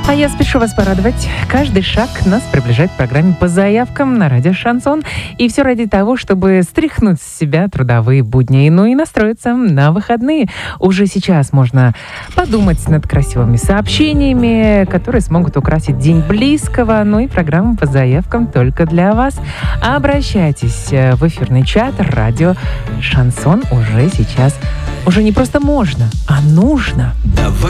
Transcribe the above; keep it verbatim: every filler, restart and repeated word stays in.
А я спешу вас порадовать. Каждый шаг нас приближает к программе по заявкам на радио «Шансон». И все ради того, чтобы стряхнуть с себя трудовые будни, ну и настроиться на выходные. Уже сейчас можно подумать над красивыми сообщениями, которые смогут украсить день близкого. Ну и программа по заявкам только для вас. Обращайтесь в эфирный чат радио «Шансон» уже сейчас. Уже не просто можно, а нужно.